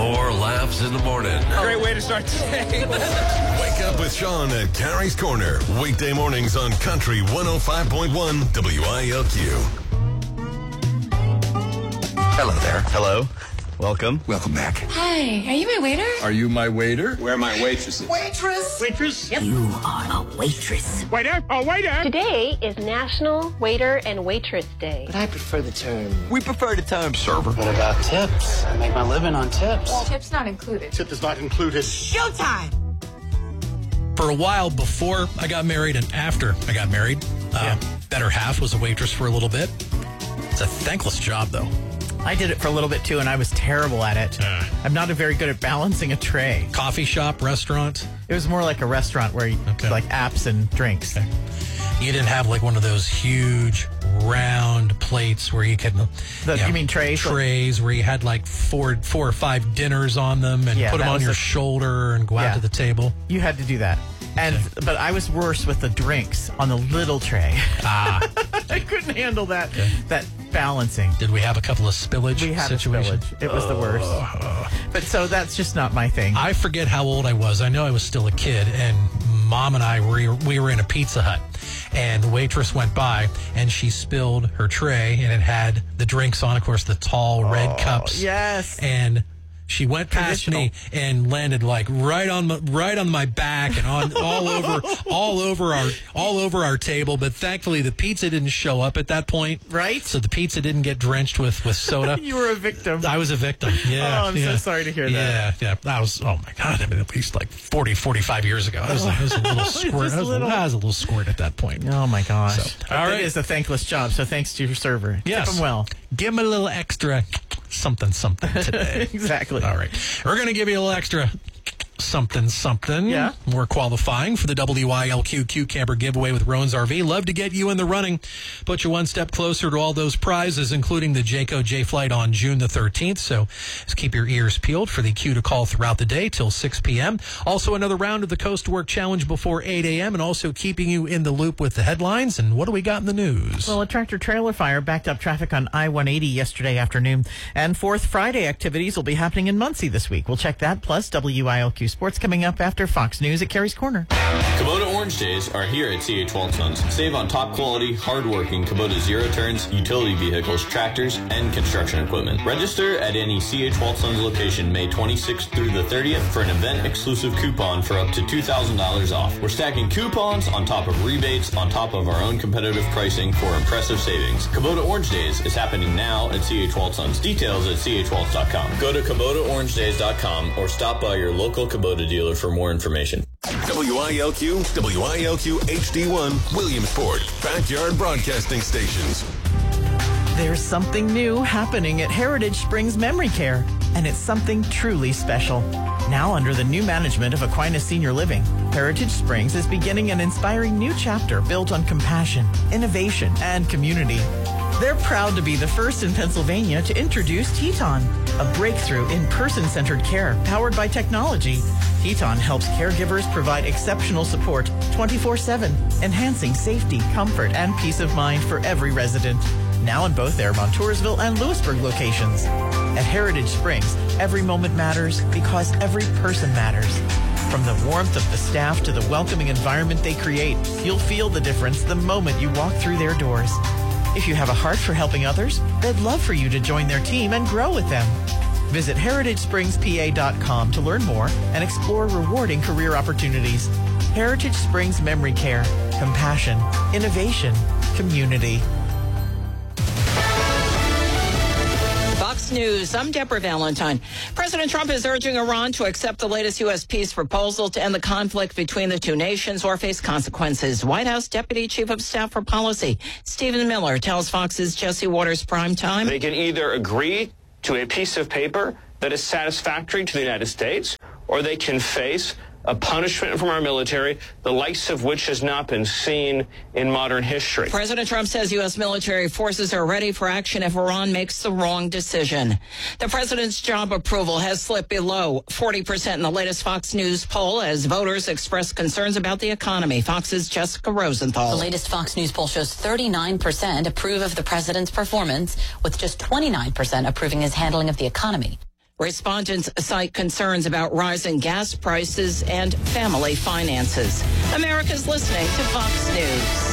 More laughs in the morning. Great way to start today. Wake up with Sean at Carrie's Corner. Weekday mornings on Country 105.1 WILQ. Hello there. Hello. Welcome. Welcome back. Hi, are you my waiter? Are you my waiter? Where are my waitresses? Waitress? Yep. You are a waitress. Waiter? Oh, waiter! Today is National Waiter and Waitress Day. But I prefer the term. We prefer the term server. What about tips? I make my living on tips. Tips not included. Tip is not included. Showtime! For a while before I got married and after I got married, better half was a waitress for a little bit. It's a thankless job, though. I did it for a little bit, too, and I was terrible at it. I'm not very good at balancing a tray. Coffee shop, restaurant? It was more like a restaurant where you like apps and drinks. Okay. You didn't have like one of those huge round plates where you could... You mean trays? Trays where you had like four or five dinners on them and put them on your shoulder and go out to the table. You had to do that. But I was worse with the drinks on the little tray. I couldn't handle that balancing. Did we have a couple of spillage We had situations? a spillage. It was the worst. But so that's just not my thing. I forget how old I was. I know I was still a kid, and Mom and I we were in a Pizza Hut, and the waitress went by, and she spilled her tray, and it had the drinks on, of course, the tall red cups. Yes. And she went past me and landed like right on my back and on all over our table. But thankfully, the pizza didn't show up at that point. Right. So the pizza didn't get drenched with soda. You were a victim. I was a victim. Yeah. Oh, I'm so sorry to hear that. Yeah. That was, oh my God, I mean, at least like 45 years ago. I was a little squirt. I was a little squirt at that point. Oh my gosh. So, all right. It is a thankless job, so thanks to your server. Yes. Tip him well. Give him a little extra something today. Exactly. All right. We're going to give you a little extra something. Yeah. We're qualifying for the WILQ Camper giveaway with Roan's RV. Love to get you in the running. Put you one step closer to all those prizes, including the Jayco J Flight on June the 13th. So just keep your ears peeled for the cue to call throughout the day till 6 p.m. Also, another round of the Coast to Work Challenge before 8 a.m. and also keeping you in the loop with the headlines. And what do we got in the news? Well, a tractor-trailer fire backed up traffic on I-180 yesterday afternoon. And Fourth Friday activities will be happening in Muncie this week. We'll check that, plus WILQ Sports coming up after Fox News at Carrie's Corner. Kubota Orange Days are here at C.H. Waltons. Save on top quality, hard-working Kubota zero-turns, utility vehicles, tractors, and construction equipment. Register at any C.H. Waltons location May 26th through the 30th for an event-exclusive coupon for up to $2,000 off. We're stacking coupons on top of rebates on top of our own competitive pricing for impressive savings. Kubota Orange Days is happening now at C.H. Waltons. Details at chwaltz.com. Go to KubotaOrangeDays.com or stop by your local Kubota dealer for more information. WILQ HD1, Williamsport, Backyard Broadcasting Stations. There's something new happening at Heritage Springs Memory Care, and it's something truly special. Now under the new management of Aquinas Senior Living, Heritage Springs is beginning an inspiring new chapter built on compassion, innovation, and community. They're proud to be the first in Pennsylvania to introduce Teton, a breakthrough in person-centered care powered by technology. Teton helps caregivers provide exceptional support 24/7, enhancing safety, comfort, and peace of mind for every resident. Now in both their Montoursville and Lewisburg locations. At Heritage Springs, every moment matters because every person matters. From the warmth of the staff to the welcoming environment they create, you'll feel the difference the moment you walk through their doors. If you have a heart for helping others, they'd love for you to join their team and grow with them. Visit HeritageSpringsPA.com to learn more and explore rewarding career opportunities. Heritage Springs Memory Care. Compassion. Innovation. Community. Fox News, I'm Deborah Valentine. President Trump is urging Iran to accept the latest U.S. peace proposal to end the conflict between the two nations or face consequences. White House Deputy Chief of Staff for Policy Stephen Miller tells Fox's Jesse Waters Primetime. They can either agree to a piece of paper that is satisfactory to the United States, or they can face a punishment from our military, the likes of which has not been seen in modern history. President Trump says U.S. military forces are ready for action if Iran makes the wrong decision. The president's job approval has slipped below 40% in the latest Fox News poll as voters express concerns about the economy. Fox's Jessica Rosenthal. The latest Fox News poll shows 39% approve of the president's performance, with just 29% approving his handling of the economy. Respondents cite concerns about rising gas prices and family finances. America's listening to Fox News.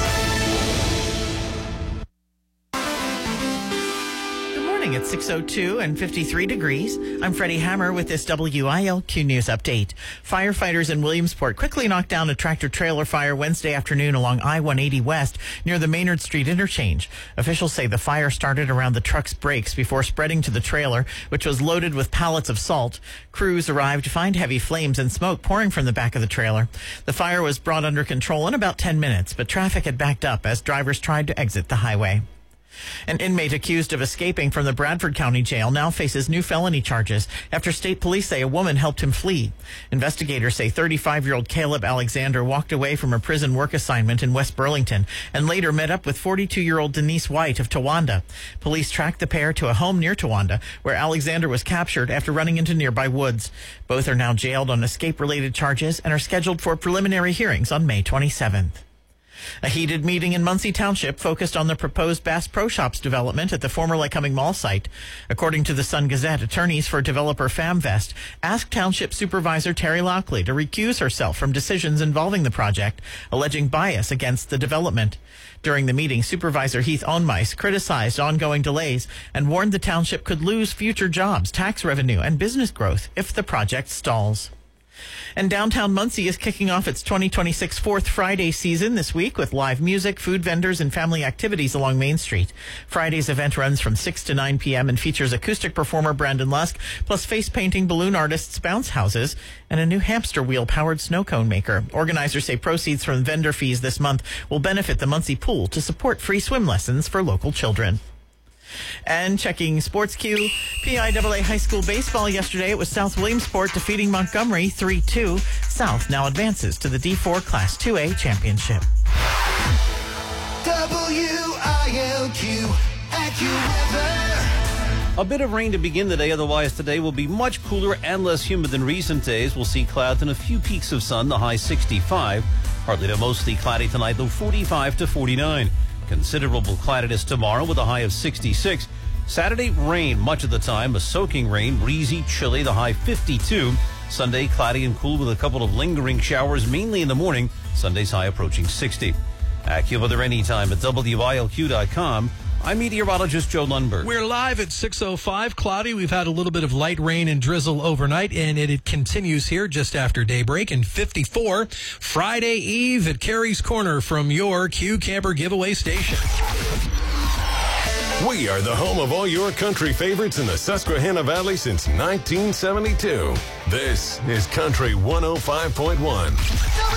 It's 6:02 and 53 degrees. I'm Freddie Hammer with this WILQ News update. Firefighters in Williamsport quickly knocked down a tractor-trailer fire Wednesday afternoon along I-180 West near the Maynard Street interchange. Officials say the fire started around the truck's brakes before spreading to the trailer, which was loaded with pallets of salt. Crews arrived to find heavy flames and smoke pouring from the back of the trailer. The fire was brought under control in about 10 minutes, but traffic had backed up as drivers tried to exit the highway. An inmate accused of escaping from the Bradford County Jail now faces new felony charges after state police say a woman helped him flee. Investigators say 35-year-old Caleb Alexander walked away from a prison work assignment in West Burlington and later met up with 42-year-old Denise White of Towanda. Police tracked the pair to a home near Towanda, where Alexander was captured after running into nearby woods. Both are now jailed on escape-related charges and are scheduled for preliminary hearings on May 27th. A heated meeting in Muncie Township focused on the proposed Bass Pro Shops development at the former Lycoming Mall site. According to the Sun Gazette, attorneys for developer FamVest asked Township Supervisor Terry Lockley to recuse herself from decisions involving the project, alleging bias against the development. During the meeting, Supervisor Heath Ohnmeis criticized ongoing delays and warned the township could lose future jobs, tax revenue, and business growth if the project stalls. And downtown Muncie is kicking off its 2026 Fourth Friday season this week with live music, food vendors, and family activities along Main Street. Friday's event runs from 6 to 9 p.m. and features acoustic performer Brandon Lusk, plus face-painting balloon artists Bounce Houses, and a new hamster wheel-powered snow cone maker. Organizers say proceeds from vendor fees this month will benefit the Muncie Pool to support free swim lessons for local children. And checking Sports Q, PIAA High School Baseball yesterday. It was South Williamsport defeating Montgomery 3-2. South now advances to the D4 Class 2A Championship. WILQ AccuWeather. A bit of rain to begin the day, otherwise today will be much cooler and less humid than recent days. We'll see clouds and a few peaks of sun, the high 65. Partly to mostly cloudy tonight, though 45 to 49. Considerable cloudiness tomorrow with a high of 66. Saturday, rain much of the time, a soaking rain, breezy, chilly, the high 52. Sunday, cloudy and cool with a couple of lingering showers, mainly in the morning. Sunday's high approaching 60. AccuWeather anytime at WILQ.com. I'm meteorologist Joe Lundberg. We're live at 6:05. Cloudy. We've had a little bit of light rain and drizzle overnight, and it continues here just after daybreak. And 54, Friday Eve at Carey's Corner from your Q Camper giveaway station. We are the home of all your country favorites in the Susquehanna Valley since 1972. This is Country 105.1.